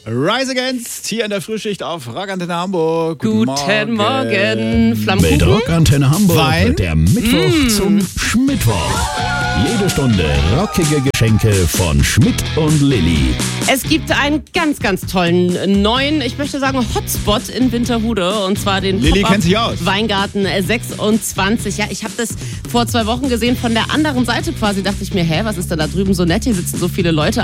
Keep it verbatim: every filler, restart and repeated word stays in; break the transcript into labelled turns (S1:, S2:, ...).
S1: Rise Against hier in der Frühschicht auf Rockantenne Hamburg.
S2: Guten, Guten Morgen. Morgen. Flammkuchen?
S3: Mit Rockantenne Hamburg
S1: Wein?
S3: wird der Mittwoch mm. zum Schmittwoch. Jede Stunde rockige Geschenke von Schmidt und Lilly.
S2: Es gibt einen ganz, ganz tollen neuen, ich möchte sagen, Hotspot in Winterhude. Und zwar den
S1: Lilly kennt sich aus.
S2: Weingarten sechsundzwanzig. Ja, ich habe das vor zwei Wochen gesehen von der anderen Seite quasi. Dachte ich mir, hä, was ist denn da drüben so nett? Hier sitzen so viele Leute.